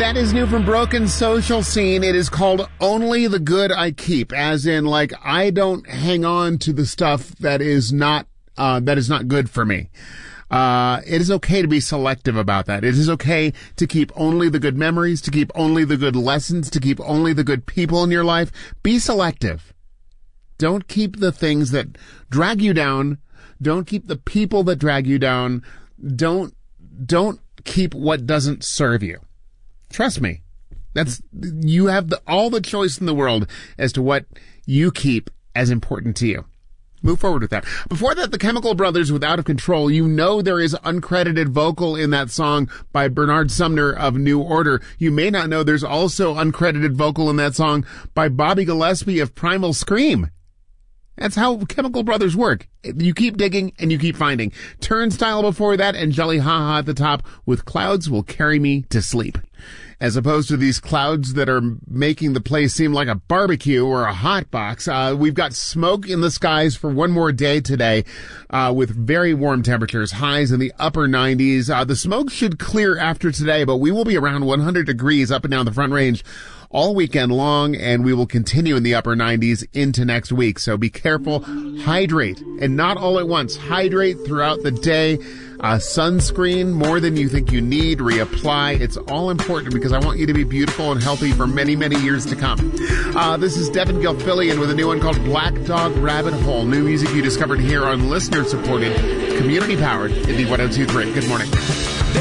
That is new from Broken Social Scene. It is called Only the Good I Keep, as in, like, I don't hang on to the stuff that is not good for me. It is okay to be selective about that. It is okay to keep only the good memories, to keep only the good lessons, to keep only the good people in your life. Be selective. Don't keep the things that drag you down. Don't keep the people that drag you down. Don't keep what doesn't serve you. Trust me. You have all the choice in the world as to what you keep as important to you. Move forward with that. Before that, the Chemical Brothers with Out of Control. You know there is uncredited vocal in that song by Bernard Sumner of New Order. You may not know there's also uncredited vocal in that song by Bobby Gillespie of Primal Scream. That's how Chemical Brothers work. You keep digging and you keep finding. Turnstile before that, and Jelly Ha Ha at the top with Clouds Will Carry Me to Sleep. As opposed to these clouds that are making the place seem like a barbecue or a hot box, we've got smoke in the skies for one more day today, with very warm temperatures, highs in the upper 90s. The smoke should clear after today, but we will be around 100 degrees up and down the Front Range all weekend long, and we will continue in the upper 90s into next week. So be careful, hydrate, and not all at once. Hydrate throughout the day. Sunscreen, more than you think you need. Reapply. It's all important because I want you to be beautiful and healthy for many, many years to come. This is Devin Gilfillian with a new one called Black Dog Rabbit Hole. New music you discovered here on listener-supported, community-powered Indie 102.3. Good morning.